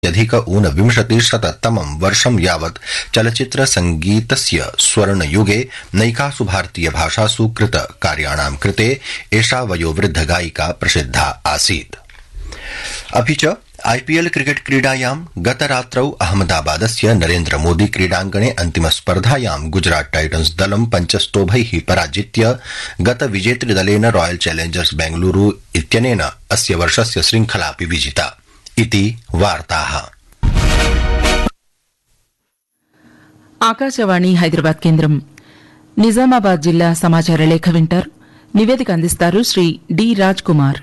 अधिक ऊनविंशतिशततमं वर्षं यावत् चलच्चित्रसंगीतस्य स्वर्णयुगे नैकासु भारतीयभाषासु कृतकार्याणां कृते एषा वयोवृद्धगायिका प्रसिद्धा आसीत्। अपि च आईपीएल क्रिकेट क्रीडायां गतरात्रौ अहमदाबादस्य नरेन्द्र मोदी क्रीडाङ्गणे अन्तिमस्पर्धायां गुजरात टाइटन्स दलं 5 स्तोभैः पराजित्य गतविजेतृदलेन रॉयल चैलेंजर्स बेंगलुरू इत्यनेन अस्य वर्षस्य श्रृंखलापि विजिता इति वार्ताः। ఆకాశవాణి హైదరాబాద్ కేంద్రం నిజామాబాద్ జిల్లా సమాచార లేఖ వింటారు. నివేదిక అందిస్తారు శ్రీ డి రాజ్ కుమార్.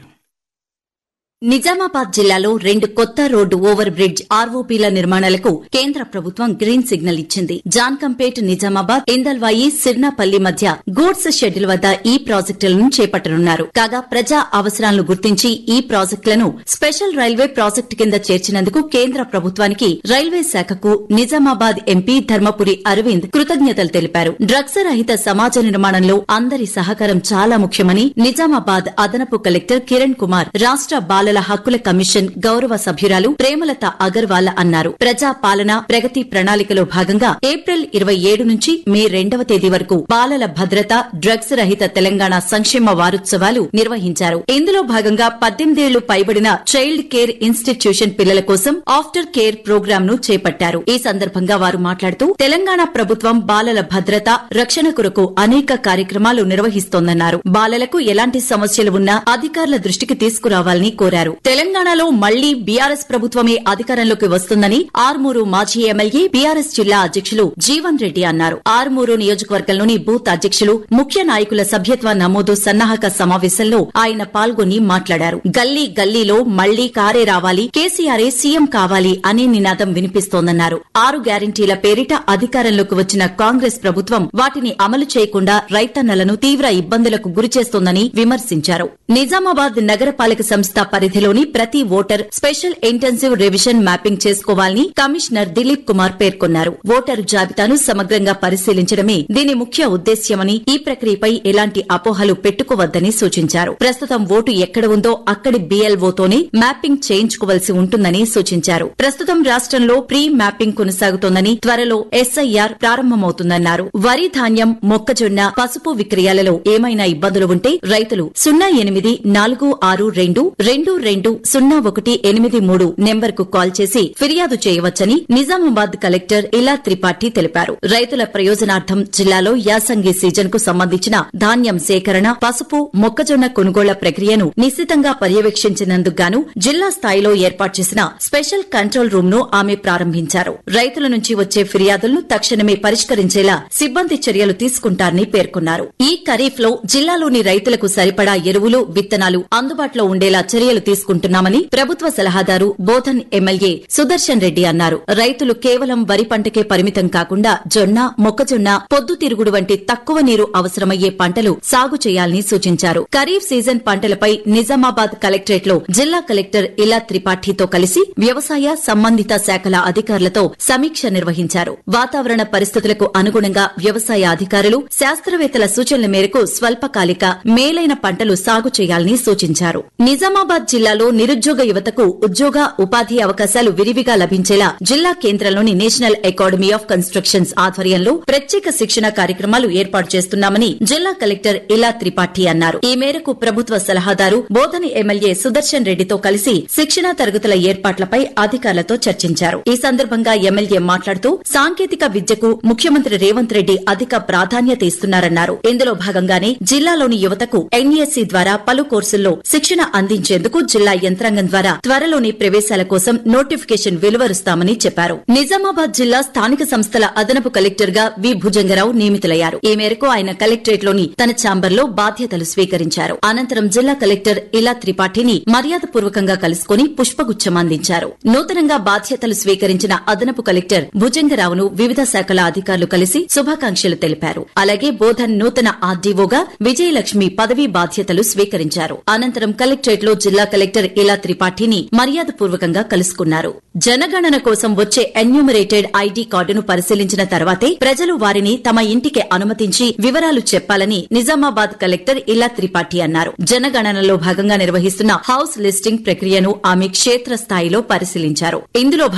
నిజామాబాద్ జిల్లాలో 2 కొత్త రోడ్డు ఓవర్ బ్రిడ్జ్ ఆర్ఓపీల నిర్మాణాలకు కేంద్ర ప్రభుత్వం గ్రీన్ సిగ్నల్ ఇచ్చింది. జాన్కంపేట్ నిజామాబాద్ ఇందల్వాయి సిర్నాపల్లి మధ్య గూడ్స్ షెడ్యూల్ వద్ద ఈ ప్రాజెక్టులను చేపట్టనున్నారు. కాగా ప్రజా అవసరాలను గుర్తించి ఈ ప్రాజెక్టులను స్పెషల్ రైల్వే ప్రాజెక్టు కింద చేర్చినందుకు కేంద్ర ప్రభుత్వానికి రైల్వే శాఖకు నిజామాబాద్ ఎంపీ ధర్మపురి అరవింద్ కృతజ్ఞతలు తెలిపారు. డ్రగ్స్ రహిత సమాజ నిర్మాణంలో అందరి సహకారం చాలా ముఖ్యమని నిజామాబాద్ అదనపు కలెక్టర్ కిరణ్ కుమార్ రాష్ట బాలల హక్కుల కమిషన్ గౌరవ సభ్యురాలు ప్రేమలత అగర్వాల్ అన్నారు. ప్రజా పాలన ప్రగతి ప్రణాళికలో భాగంగా ఏప్రిల్ 27 నుంచి మే 2వ తేదీ వరకు బాలల భద్రత డ్రగ్స్ రహిత తెలంగాణ సంక్షేమ వారోత్సవాలు నిర్వహించారు. ఇందులో భాగంగా 18 ఏళ్లు పైబడిన చైల్డ్ కేర్ ఇన్స్టిట్యూషన్ పిల్లల కోసం ఆఫ్టర్ కేర్ ప్రోగ్రాం ను చేపట్టారు. ఈ సందర్భంగా వారు మాట్లాడుతూ తెలంగాణ ప్రభుత్వం బాలల భద్రత రక్షణ కొరకు అనేక కార్యక్రమాలు నిర్వహిస్తోందన్నారు. బాలలకు ఎలాంటి సమస్యలు ఉన్నా అధికారుల దృష్టికి తీసుకురావాలని కోరారు. తెలంగాణలో మళ్లీ బీఆర్ఎస్ ప్రభుత్వమే అధికారంలోకి వస్తుందని ఆర్మూరు మాజీ ఎమ్మెల్యే బీఆర్ఎస్ జిల్లా అధ్యకులు జీవన్ రెడ్డి అన్నారు. ఆర్మూరు నియోజకవర్గంలోని బూత్ అధ్యకులు ముఖ్య నాయకుల సభ్యత్వ నమోదు సన్నాహక సమావేశంలో ఆయన పాల్గొని మాట్లాడారు. గల్లీ గల్లీలో మళ్లీ కారే రావాలి, కేసీఆరే సీఎం కావాలి అనే నినాదం వినిపిస్తోందన్నారు. 6 గ్యారంటీల పేరిట అధికారంలోకి వచ్చిన కాంగ్రెస్ ప్రభుత్వం వాటిని అమలు చేయకుండా రైతన్నలను తీవ్ర ఇబ్బందులకు గురిచేస్తోందని విమర్శించారు. నిజామాబాద్ నగరపాలక సంస్థ పరిధిలోని ప్రతి voter special intensive revision mapping చేసుకోవాలని కమిషనర్ దిలీప్ కుమార్ పేర్కొన్నారు. ఓటరు జాబితాను సమగ్రంగా పరిశీలించడమే దీని ముఖ్య ఉద్దేశ్యమని ఈ ప్రక్రియపై ఎలాంటి అపోహలు పెట్టుకోవద్దని సూచించారు. ప్రస్తుతం ఓటు ఎక్కడ ఉందో అక్కడి బీఎల్ఓతోనే మ్యాపింగ్ చేయించుకోవలసి ఉంటుందని సూచించారు. ప్రస్తుతం రాష్ట్రంలో ప్రీ మ్యాపింగ్ కొనసాగుతోందని త్వరలో ఎస్ఐఆర్ ప్రారంభమవుతుందన్నారు. వరి ధాన్యం మొక్కజొన్న పసుపు విక్రయాలలో ఏమైనా ఇబ్బందులు ఉంటే రైతులు 0846222183 నెంబర్కు కాల్ చేసి ఫిర్యాదు చేయవచ్చని నిజామాబాద్ కలెక్టర్ ఇలా త్రిపాఠి తెలిపారు. రైతుల ప్రయోజనార్థం జిల్లాలో యాసంగి సీజన్ కు సంబంధించిన ధాన్యం సేకరణ పసుపు మొక్కజొన్న కొనుగోళ్ల ప్రక్రియను నిశితంగా పర్యవేక్షించినందుకు గాను జిల్లా స్థాయిలో ఏర్పాటు చేసిన స్పెషల్ కంట్రోల్ రూమ్ ను ఆమె ప్రారంభించారు. రైతుల నుంచి వచ్చే ఫిర్యాదులను తక్షణమే పరిష్కరించేలా సిబ్బంది చర్యలు తీసుకుంటారని పేర్కొన్నారు. ఈ ఖరీఫ్ లో జిల్లాలోని రైతులకు సరిపడా ఎరువులు విత్తనాలు అందుబాటులో ఉండేలా చర్యలు తీసుకుంటున్నామని ప్రభుత్వ సలహాదారు బోధన్ ఎమ్మెల్యే సుదర్శన్ రెడ్డి అన్నారు. రైతులు కేవలం వరి పంటకే పరిమితం కాకుండా జొన్న మొక్కజొన్న పొద్దుతిరుగుడు వంటి తక్కువ నీరు అవసరమయ్యే పంటలు సాగు చేయాలని సూచించారు. ఖరీఫ్ సీజన్ పంటలపై నిజామాబాద్ కలెక్టరేట్ లో జిల్లా కలెక్టర్ ఇలా త్రిపాఠితో కలిసి వ్యవసాయ సంబంధిత శాఖల అధికారులతో సమీక్ష నిర్వహించారు. వాతావరణ పరిస్థితులకు అనుగుణంగా వ్యవసాయ అధికారులు శాస్త్రవేత్తల సూచనల మేరకు స్వల్పకాలిక మేలైన పంటలు సాగు చేయాలని సూచించారు. నిజామాబాద్ జిల్లాలో నిరుద్యోగ యువతకు ఉద్యోగ ఉపాధి అవకాశాలు విరివిగా లభించేలా జిల్లా కేంద్రంలోని నేషనల్ అకాడమీ ఆఫ్ కన్స్ట్రక్షన్స్ ఆధ్వర్యంలో ప్రత్యేక శిక్షణ కార్యక్రమాలు ఏర్పాటు చేస్తున్నామని జిల్లా కలెక్టర్ ఇలా త్రిపాఠి అన్నారు. ఈ మేరకు ప్రభుత్వ సలహాదారు బోధని ఎమ్మెల్యే సుదర్శన్ రెడ్డితో కలిసి శిక్షణా తరగతుల ఏర్పాట్లపై అధికారులతో చర్చించారు. ఈ సందర్భంగా ఎమ్మెల్యే మాట్లాడుతూ సాంకేతిక విద్యకు ముఖ్యమంత్రి రేవంత్ రెడ్డి అధిక ప్రాధాన్యత ఇస్తున్నారన్నారు. ఇందులో భాగంగానే జిల్లాలోని యువతకు ఎన్ఈఎస్సీ ద్వారా పలు కోర్సుల్లో శిక్షణ అందించేందుకు జిల్లా యంత్రాంగం ద్వారా త్వరలోనే ప్రవేశాల కోసం నోటిఫికేషన్ వెలువరుస్తామని చెప్పారు. నిజామాబాద్ జిల్లా స్థానిక సంస్థల అదనపు కలెక్టర్ గా వి భుజంగరావు నియమితులయ్యారు. ఈ మేరకు ఆయన కలెక్టరేట్ లోని తన ఛాంబర్లో బాధ్యతలు స్వీకరించారు. అనంతరం జిల్లా కలెక్టర్ ఇలా త్రిపాఠిని మర్యాదపూర్వకంగా కలుసుకుని పుష్పగుచ్చం అందించారు. నూతనంగా బాధ్యతలు స్వీకరించిన అదనపు కలెక్టర్ భుజంగరావును వివిధ శాఖల అధికారులు కలిసి శుభాకాంక్షలు తెలిపారు. అలాగే బోధన్ నూతన ఆర్డీఓగా విజయలక్ష్మి పదవీ బాధ్యతలు స్వీకరించారు. అనంతరం కలెక్టరేట్ లో జిల్లా కలెక్టర్ ఇలా త్రిపాఠిని మర్యాదపూర్వకంగా కలుసుకున్నారు. జనగణన కోసం వచ్చే ఎన్యూమరేటెడ్ ఐడీ కార్డును పరిశీలించిన తర్వాతే ప్రజలు వారిని తమ ఇంటికి అనుమతించి వివరాలు చెప్పాలని నిజామాబాద్ కలెక్టర్ ఇలా త్రిపాఠి అన్నారు. జనగణనలో భాగంగా నిర్వహిస్తున్న హౌస్ లిస్టింగ్ ప్రక్రియను ఆమె క్షేత్రస్థాయిలో పరిశీలించారు. ఇందులో